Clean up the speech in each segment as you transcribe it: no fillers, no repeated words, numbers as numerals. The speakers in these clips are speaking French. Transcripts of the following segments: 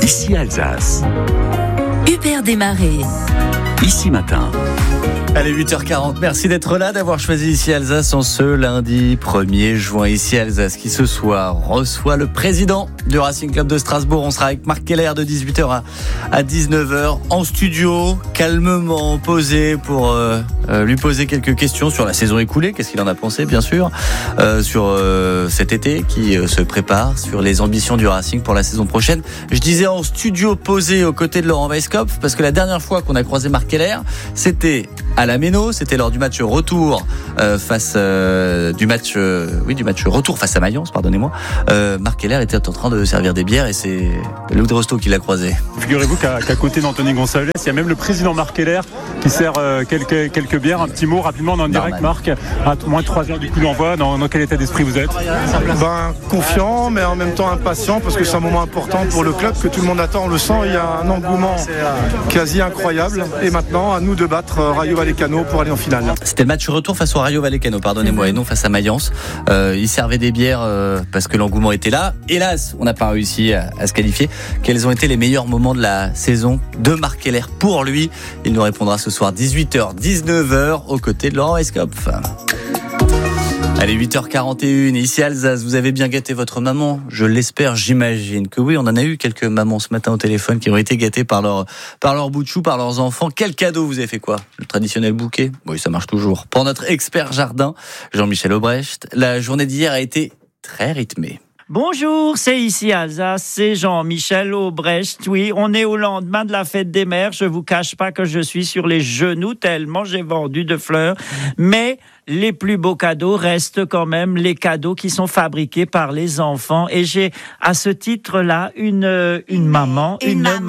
Ici Alsace. Hubert Desmarais. Ici Matin. Allez, 8h40, merci d'être là, d'avoir choisi Ici Alsace en ce lundi 1er juin. Ici Alsace qui ce soir reçoit le président du Racing Club de Strasbourg. On sera avec Marc Keller de 18h à 19h en studio, calmement posé pour lui poser quelques questions sur la saison écoulée. Qu'est-ce qu'il en a pensé, bien sûr, sur cet été qui se prépare, sur les ambitions du Racing pour la saison prochaine. Je disais en studio posé aux côtés de Laurent Weisskopf parce que la dernière fois qu'on a croisé Marc Keller, c'était à la Méno, c'était lors du match retour du match retour face à Mayence, pardonnez-moi. Marc Keller était en train de servir des bières et c'est Lou Drosto qui l'a croisé. Figurez-vous qu'à côté d'Anthony Gonçalves, il y a même le président Marc Keller qui sert quelques bières. Un petit mot rapidement en direct, Marc, à moins de 3 heures du coup d'envoi. Dans quel état d'esprit vous êtes ? Confiant, mais en même temps impatient parce que c'est un moment important pour le club que tout le monde attend. On le sent, il y a un engouement quasi incroyable. Et maintenant, à nous de battre Rayo Vallecano pour aller en finale. C'était le match retour face au Rayo Vallecano, pardonnez-moi, et non face à Mayence. Ils servaient des bières parce que l'engouement était là. Hélas, on n'a pas réussi à se qualifier. Quels ont été les meilleurs moments de la saison de Marc Keller pour lui ? Il nous répondra ce soir 18h, 19h aux côtés de Laurent Weisskopf. Allez, 8h41, ici Alsace, vous avez bien gâté votre maman, je l'espère, j'imagine que oui, on en a eu quelques mamans ce matin au téléphone qui ont été gâtées par leur bout de chou, par leurs enfants. Quel cadeau vous avez fait quoi ? Le traditionnel bouquet ? Oui, ça marche toujours. Pour notre expert jardin, Jean-Michel Aubrecht, la journée d'hier a été très rythmée. Bonjour, c'est ici Alsace, c'est Jean-Michel Aubrecht. Oui, on est au lendemain de la fête des mères. Je vous cache pas que je suis sur les genoux tellement j'ai vendu de fleurs. Mais les plus beaux cadeaux restent quand même les cadeaux qui sont fabriqués par les enfants. Et j'ai à ce titre-là une maman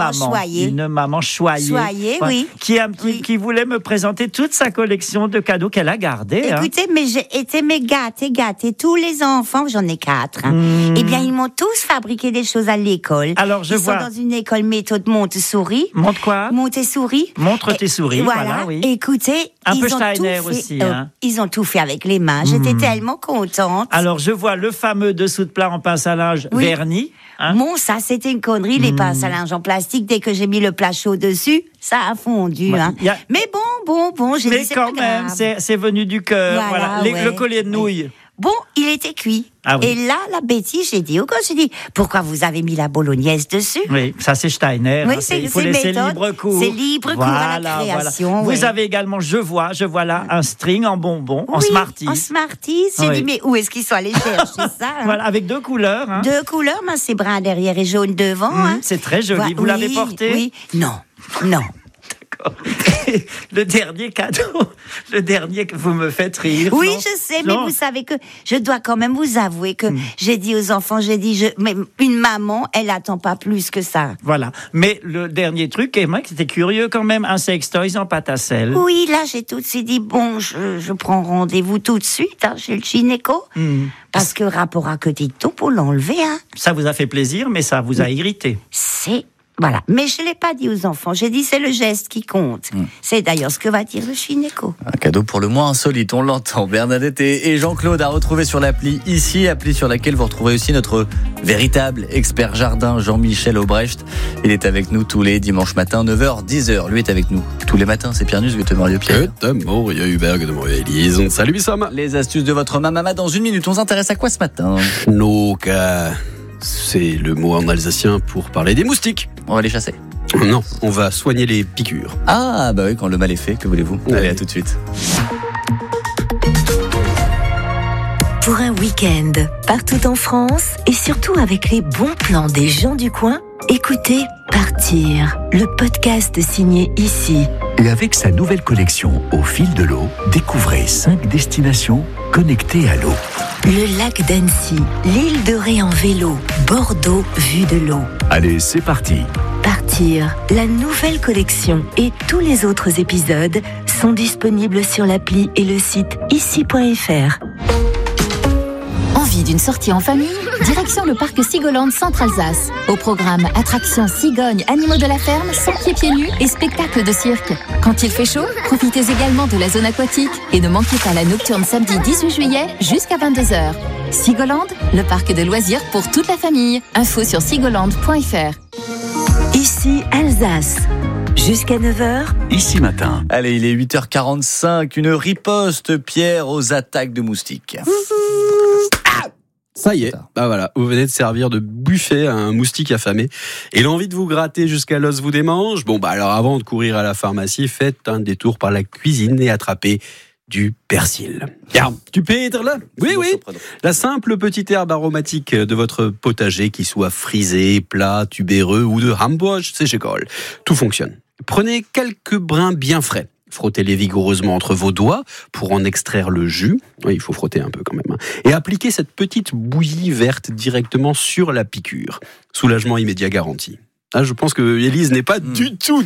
choyée, oui, qui voulait me présenter toute sa collection de cadeaux qu'elle a gardés. Écoutez, mais j'ai été gâtée. Tous les enfants, j'en ai 4. Eh bien, ils m'ont tous fabriqué des choses à l'école. Alors, ils sont dans une école méthode Montessori. Montre quoi ? Montessori. Montre tes souris. Voilà, oui. Écoutez, un peu Steiner aussi. Ils ont tout fait avec les mains. J'étais tellement contente. Alors, je vois le fameux dessous de plat en pince à linge verni. Bon, ça, c'était une connerie, les pinces à linge en plastique. Dès que j'ai mis le plat chaud dessus, ça a fondu. Mais bon, j'ai dit, c'est pas grave. Mais quand même, c'est venu du cœur. Voilà. Le collier de nouilles. Bon, il était cuit. Ah oui. Et là, la bêtise, j'ai dit au gosse, pourquoi vous avez mis la bolognaise dessus ? Oui, ça c'est Steiner. Oui, il faut laisser libre cours. C'est libre cours à la création. Vous avez également, je vois là, un string en bonbon, en Smarties. En Smarties. J'ai dit, mais où est-ce qu'ils sont allés chercher ça ? Voilà, avec 2 couleurs. Deux couleurs, mais c'est brun derrière et jaune devant. C'est très joli. Vous l'avez porté ? Oui. Non. Le dernier cadeau, le dernier que vous me faites rire. Oui, je sais, mais vous savez que je dois quand même vous avouer que j'ai dit aux enfants, mais une maman, elle attend pas plus que ça. Voilà. Mais le dernier truc, Emma, qui était curieux quand même, un sextoy en pâte à sel. Oui, là, j'ai tout de suite dit, bon, je prends rendez-vous tout de suite chez le gynéco. Parce que rapport à que dit-on pour l'enlever, Ça vous a fait plaisir, mais ça vous a irrité. Voilà. Mais je l'ai pas dit aux enfants. J'ai dit, c'est le geste qui compte. C'est d'ailleurs ce que va dire le gynéco. Un cadeau pour le moins insolite, on l'entend. Bernadette et Jean-Claude à retrouver sur l'appli ici, appli sur laquelle vous retrouvez aussi notre véritable expert jardin, Jean-Michel Aubrecht. Il est avec nous tous les dimanches matins, 9h, 10h. Lui est avec nous tous les matins. C'est Pierre Nuss, Mario Pierre. Maria Hubert, Maria Elise. Salut, Sam. Les astuces de votre mamama dans 1 minute. On s'intéresse à quoi ce matin ? Schnoka. C'est le mot en alsacien pour parler des moustiques. On va les chasser. Non, on va soigner les piqûres. Ah, bah oui, quand le mal est fait, que voulez-vous ? Allez, à tout de suite. Pour un week-end, partout en France et surtout avec les bons plans des gens du coin, écoutez Partir, le podcast signé ici. Et avec sa nouvelle collection Au fil de l'eau, découvrez 5 destinations connectées à l'eau. Le lac d'Annecy, l'île de Ré en vélo, Bordeaux vue de l'eau. Allez, c'est parti. Partir, la nouvelle collection et tous les autres épisodes sont disponibles sur l'appli et le site ici.fr. Envie d'une sortie en famille ? Direction le parc Sigoland Centre-Alsace. Au programme attractions cigognes, animaux de la ferme, sans pieds nus et spectacles de cirque. Quand il fait chaud, profitez également de la zone aquatique et ne manquez pas la nocturne samedi 18 juillet jusqu'à 22h. Sigoland, le parc de loisirs pour toute la famille. Info sur sigoland.fr. Ici Alsace. Jusqu'à 9h. Ici Matin. Allez, il est 8h45. Une riposte, Pierre, aux attaques de moustiques. Ça y est, voilà, vous venez de servir de buffet à un moustique affamé et l'envie de vous gratter jusqu'à l'os vous démange. Alors avant de courir à la pharmacie, faites un détour par la cuisine et attrapez du persil. Tu peux être là ? Oui. La simple petite herbe aromatique de votre potager, qui soit frisé, plat, tubéreux ou de Hamburg, c'est chez Cole. Tout fonctionne. Prenez quelques brins bien frais. Frottez-les vigoureusement entre vos doigts pour en extraire le jus. Oui, il faut frotter un peu quand même. Et appliquez cette petite bouillie verte directement sur la piqûre. Soulagement immédiat garanti. Je pense que Élise n'est pas du tout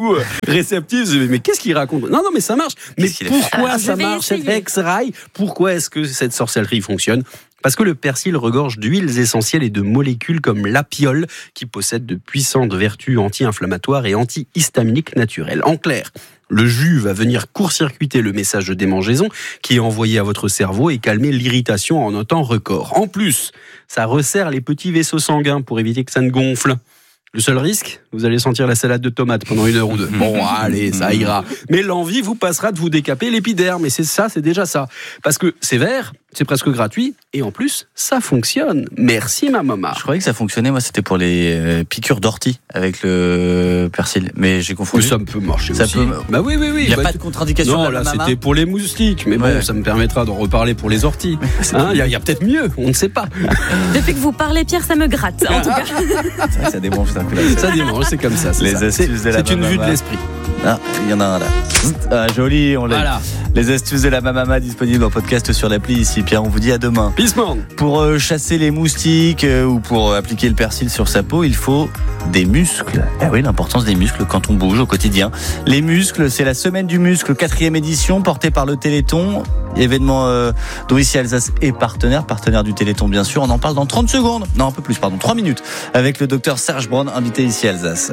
réceptive. Mais qu'est-ce qu'il raconte ? Non, mais ça marche. Mais pourquoi ça marche, cette ex-rail ? Pourquoi est-ce que cette sorcellerie fonctionne ? Parce que le persil regorge d'huiles essentielles et de molécules comme l'apiole, qui possèdent de puissantes vertus anti-inflammatoires et anti-histaminiques naturelles. En clair, le jus va venir court-circuiter le message de démangeaison qui est envoyé à votre cerveau et calmer l'irritation en un temps record. En plus, ça resserre les petits vaisseaux sanguins pour éviter que ça ne gonfle. Le seul risque, vous allez sentir la salade de tomates pendant 1 heure ou 2. Bon, allez, ça ira. Mais l'envie vous passera de vous décaper l'épiderme. Et c'est déjà ça. Parce que c'est vert, c'est presque gratuit. Et en plus, ça fonctionne. Merci, ma maman. Je croyais que ça fonctionnait. Moi, c'était pour les piqûres d'ortie avec le persil. Mais j'ai confondu. Ça peut marcher aussi. Oui. Il n'y a pas de contre-indication. Non, là, c'était pour les moustiques. Mais bon, ça me permettra d'en reparler pour les orties. Il y a peut-être mieux. On ne sait pas. Depuis que vous parlez, Pierre, ça me gratte. En tout cas. C'est vrai que ça démange un peu. Ça démange, c'est comme ça. Les astuces de la C'est une vue de l'esprit. Il y en a un là. Joli, on l'a. Voilà. Les astuces de la Mamama disponibles en podcast sur l'appli ici. Pierre, on vous dit à demain. Peace man. Pour chasser les moustiques ou pour appliquer le persil sur sa peau, il faut des muscles. Oui, l'importance des muscles quand on bouge au quotidien. Les muscles, c'est la semaine du muscle, 4e édition, portée par le Téléthon. Événement dont ici Alsace est partenaire du Téléthon bien sûr. On en parle dans 30 secondes. Non, un peu plus, 3 minutes. Avec le docteur Serge Braun, invité ici Alsace.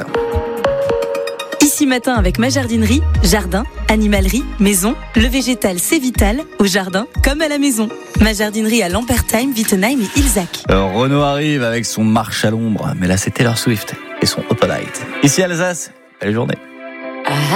Ici Matin avec ma jardinerie, jardin, animalerie, maison, le végétal c'est vital, au jardin comme à la maison. Ma jardinerie à Lampertheim, Wittenheim et Ilzac. Renaud arrive avec son marche à l'ombre, mais là c'est Taylor Swift et son Opalite. Ici Alsace, belle journée.